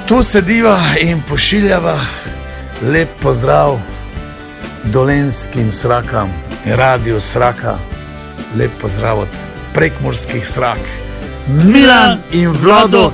Tu sediva in pošiljava lep pozdrav dolenjskim Srakam in Radio Sraka. Lep pozdrav od prekmurskih Srak. Milan in Vlado